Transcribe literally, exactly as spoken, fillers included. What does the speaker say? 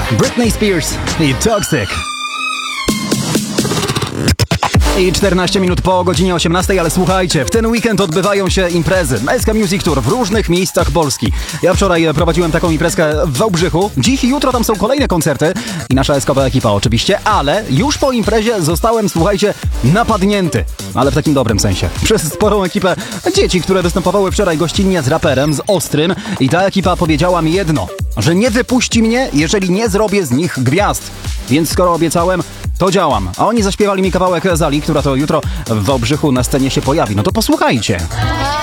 Britney Spears i Toxic. I czternaście minut po godzinie osiemnastej, ale słuchajcie, w ten weekend odbywają się imprezy S K Music Tour w różnych miejscach Polski. Ja wczoraj prowadziłem taką imprezkę w Wałbrzychu, dziś i jutro tam są kolejne koncerty i nasza eskowa ekipa oczywiście, ale już po imprezie zostałem, słuchajcie, napadnięty, ale w takim dobrym sensie, przez sporą ekipę dzieci, które występowały wczoraj gościnnie z raperem, z Ostrym, i ta ekipa powiedziała mi jedno, że nie wypuści mnie, jeżeli nie zrobię z nich gwiazd. Więc skoro obiecałem, to działam. A oni zaśpiewali mi kawałek Zali, która to jutro w Wałbrzychu na scenie się pojawi. No to posłuchajcie.